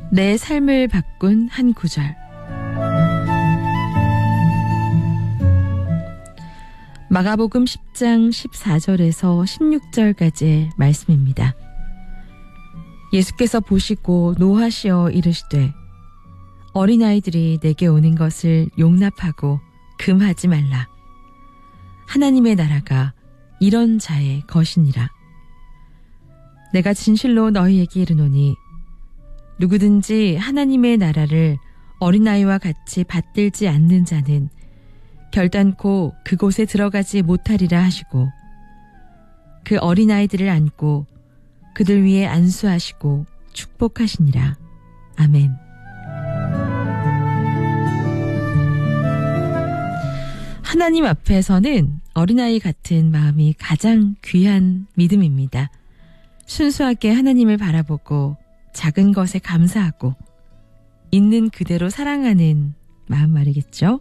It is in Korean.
내 삶을 바꾼 한 구절. 마가복음 10장 14절에서 16절까지의 말씀입니다. 예수께서 보시고 노하시어 이르시되 어린아이들이 내게 오는 것을 용납하고 금하지 말라. 하나님의 나라가 이런 자의 것이니라. 내가 진실로 너희에게 이르노니 누구든지 하나님의 나라를 어린아이와 같이 받들지 않는 자는 결단코 그곳에 들어가지 못하리라 하시고 그 어린아이들을 안고 그들 위에 안수하시고 축복하시니라. 아멘. 하나님 앞에서는 어린아이 같은 마음이 가장 귀한 믿음입니다. 순수하게 하나님을 바라보고 작은 것에 감사하고 있는 그대로 사랑하는 마음 말이겠죠.